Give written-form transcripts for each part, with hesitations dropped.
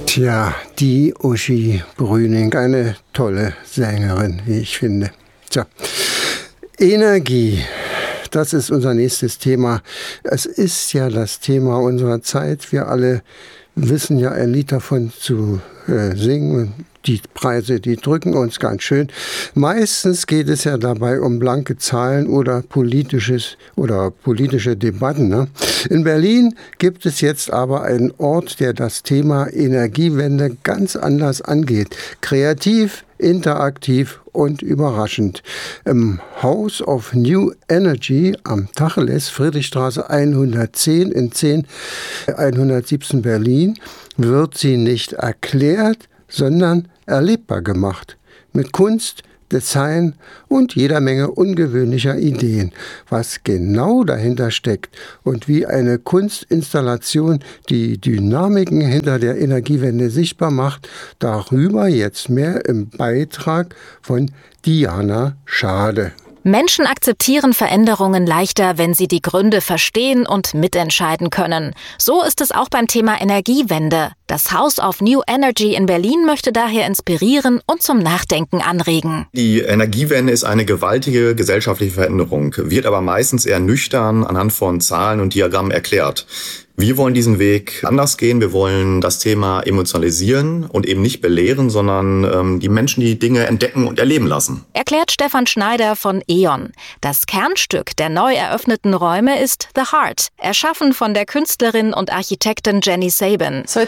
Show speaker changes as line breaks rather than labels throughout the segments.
Tja, die Uschi Brüning, eine tolle Sängerin, wie ich finde. Tja, Energie, das ist unser nächstes Thema. Es ist ja das Thema unserer Zeit. Wir alle wissen ja ein Lied davon zu singen. Die Preise, die drücken uns ganz schön. Meistens geht es ja dabei um blanke Zahlen oder politische Debatten. Ne? In Berlin gibt es jetzt aber einen Ort, der das Thema Energiewende ganz anders angeht. Kreativ, interaktiv und überraschend. Im House of New Energy am Tacheles, Friedrichstraße 110 in 117 Berlin, wird sie nicht erklärt, sondern erlebbar gemacht. Mit Kunst, Design und jeder Menge ungewöhnlicher Ideen. Was genau dahinter steckt und wie eine Kunstinstallation die Dynamiken hinter der Energiewende sichtbar macht, darüber jetzt mehr im Beitrag von Diana Schade.
Menschen akzeptieren Veränderungen leichter, wenn sie die Gründe verstehen und mitentscheiden können. So ist es auch beim Thema Energiewende. Das House of New Energy in Berlin möchte daher inspirieren und zum Nachdenken anregen.
Die Energiewende ist eine gewaltige gesellschaftliche Veränderung, wird aber meistens eher nüchtern anhand von Zahlen und Diagrammen erklärt. Wir wollen diesen Weg anders gehen. Wir wollen das Thema emotionalisieren und eben nicht belehren, sondern die Menschen die Dinge entdecken und erleben lassen.
Erklärt Stefan Schneider von E.ON. Das Kernstück der neu eröffneten Räume ist The Heart, erschaffen von der Künstlerin und Architektin Jenny Sabin.
The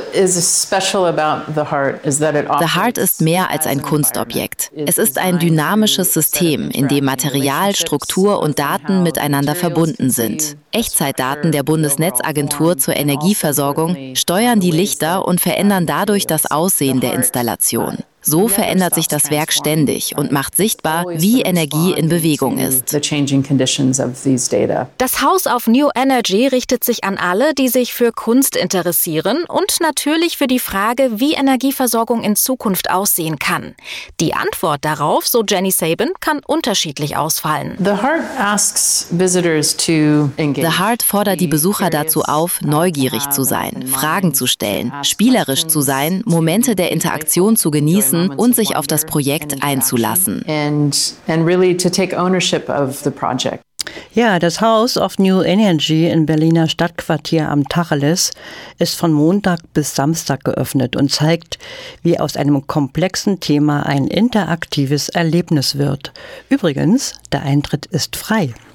Heart ist mehr als ein Kunstobjekt. Es ist ein dynamisches System, in dem Material, Struktur und Daten miteinander verbunden sind. Echtzeitdaten der Bundesnetzagentur zur Energieversorgung steuern die Lichter und verändern dadurch das Aussehen der Installation. So verändert sich das Werk ständig und macht sichtbar, wie Energie in Bewegung ist.
Das House of New Energy richtet sich an alle, die sich für Kunst interessieren und natürlich für die Frage, wie Energieversorgung in Zukunft aussehen kann. Die Antwort darauf, so Jenny Sabin, kann unterschiedlich ausfallen.
The Heart fordert die Besucher dazu auf, neugierig zu sein, Fragen zu stellen, spielerisch zu sein, Momente der Interaktion zu genießen und sich auf das Projekt einzulassen.
Ja, das House of New Energy im Berliner Stadtquartier am Tacheles ist von Montag bis Samstag geöffnet und zeigt, wie aus einem komplexen Thema ein interaktives Erlebnis wird. Übrigens, der Eintritt ist frei.